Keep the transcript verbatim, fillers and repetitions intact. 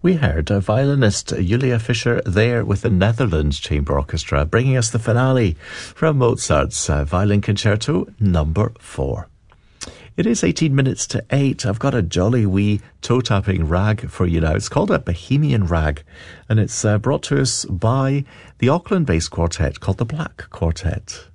We heard uh, violinist Julia Fischer there with the Netherlands Chamber Orchestra, bringing us the finale from Mozart's uh, Violin Concerto number four. It is eighteen minutes to eight. I've got a jolly wee toe-tapping rag for you now. It's called a Bohemian Rag, and it's uh, brought to us by the Auckland-based quartet called the Black Quartet.